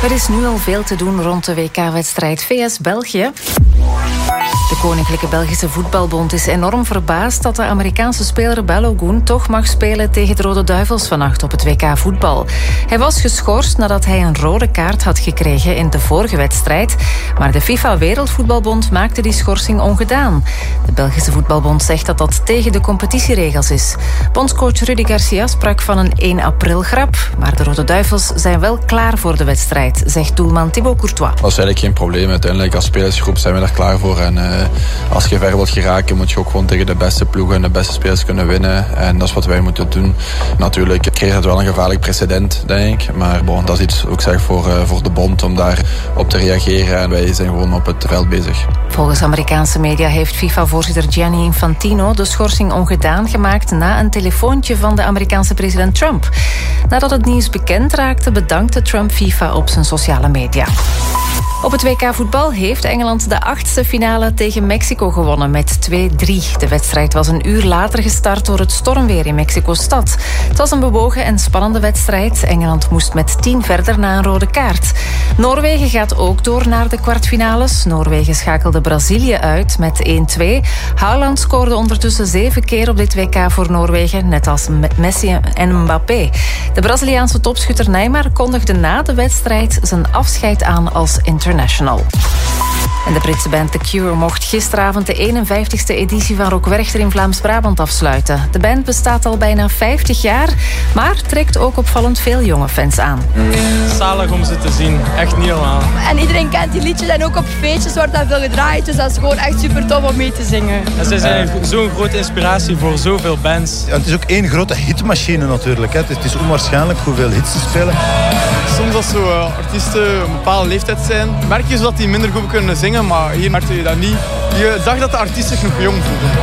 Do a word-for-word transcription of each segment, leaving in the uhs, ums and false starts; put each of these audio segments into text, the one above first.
Er is nu al veel te doen rond de W K-wedstrijd V S-België. De Koninklijke Belgische Voetbalbond is enorm verbaasd dat de Amerikaanse speler Balogun toch mag spelen tegen de Rode Duivels vannacht op het W K voetbal. Hij was geschorst nadat hij een rode kaart had gekregen in de vorige wedstrijd, maar de FIFA Wereldvoetbalbond maakte die schorsing ongedaan. De Belgische Voetbalbond zegt dat dat tegen de competitieregels is. Bondscoach Rudy Garcia sprak van een één april grap, maar de Rode Duivels zijn wel klaar voor de wedstrijd, zegt doelman Thibaut Courtois. Dat is eigenlijk geen probleem. Uiteindelijk als spelersgroep zijn we er klaar voor en uh, als je ver wilt geraken moet je ook gewoon tegen de beste ploegen en de beste spelers kunnen winnen en dat is wat wij moeten doen. Natuurlijk kreeg het wel een gevaarlijk precedent, denk ik, maar bon, dat is iets ook zeg voor, uh, voor de bond om daar op te reageren en wij zijn gewoon op het veld bezig. Volgens Amerikaanse media heeft FIFA-voorzitter Gianni Infantino de schorsing ongedaan gemaakt na een telefoontje van de Amerikaanse president Trump. Nadat het nieuws bekend raakte, bedankte Trump FIFA op zijn sociale media. Op het W K voetbal heeft Engeland de achtste finale tegen Mexico gewonnen met twee drie. De wedstrijd was een uur later gestart door het stormweer in Mexico-stad. Het was een bewogen en spannende wedstrijd. Engeland moest met tien verder na een rode kaart. Noorwegen gaat ook door naar de kwartfinales. Noorwegen schakelde Brazilië uit met één twee. Haaland scoorde ondertussen zeven keer op dit W K voor Noorwegen, net als Messi en Mbappé. De Braziliaanse topschutter Neymar kondigde na de wedstrijd zijn afscheid aan als international. En de Britse band The Cure mocht gisteravond de eenenvijftigste editie van Rock Werchter in Vlaams-Brabant afsluiten. De band bestaat al bijna vijftig jaar, maar trekt ook opvallend veel jonge fans aan. Zalig om ze te zien, echt niet normaal. En iedereen kent die liedjes en ook op feestjes wordt dat veel gedraaid, dus dat is gewoon echt super tof om mee te zingen. En zij zijn uh, zo'n grote inspiratie voor zoveel bands. Ja, het is ook één grote hitmachine natuurlijk. Hè. Het is onwaarschijnlijk hoeveel hits ze spelen. Soms als zo, uh, artiesten een bepaalde leeftijd zijn, merk je zo dat die minder goed kunnen zingen, maar hier merkte je dat niet. Je zag dat de artiesten zich nog jong voelden.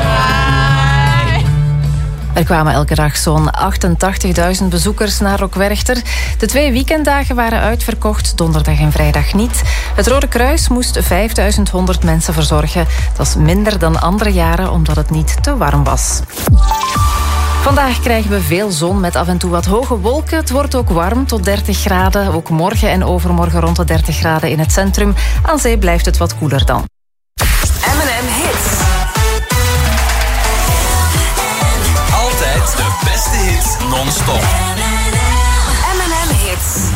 Er kwamen elke dag zo'n achtentachtigduizend bezoekers naar Rock Werchter. De twee weekenddagen waren uitverkocht, donderdag en vrijdag niet. Het Rode Kruis moest vijfduizendhonderd mensen verzorgen. Dat is minder dan andere jaren, omdat het niet te warm was. Vandaag krijgen we veel zon met af en toe wat hoge wolken. Het wordt ook warm, tot dertig graden. Ook morgen en overmorgen rond de dertig graden in het centrum. Aan zee blijft het wat koeler dan. M en M Hits. Altijd de beste hits non-stop.